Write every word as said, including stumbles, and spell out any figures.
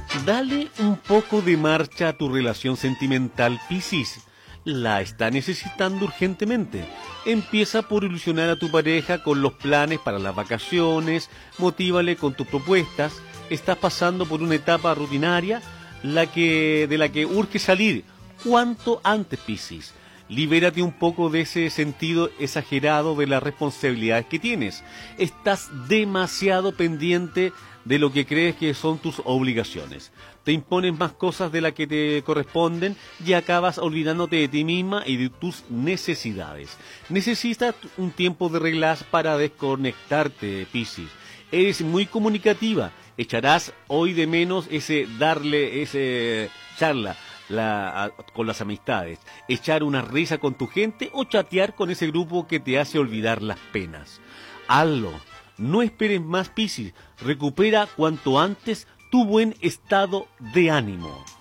Dale un poco de marcha a tu relación sentimental, Piscis. La está necesitando urgentemente. Empieza por ilusionar a tu pareja con los planes para las vacaciones, motívale con tus propuestas. Estás pasando por una etapa rutinaria la que, de la que urge salir cuanto antes, Piscis. Libérate un poco de ese sentido exagerado de las responsabilidades que tienes. Estás demasiado pendiente de lo que crees que son tus obligaciones. Te impones más cosas de las que te corresponden y acabas olvidándote de ti misma y de tus necesidades. Necesitas un tiempo de relax para desconectarte, Piscis. Eres muy comunicativa. Echarás hoy de menos ese darle, ese charla. La, a, con las amistades, echar una risa con tu gente o chatear con ese grupo que te hace olvidar las penas. Hazlo, no esperes más, Piscis, recupera cuanto antes tu buen estado de ánimo.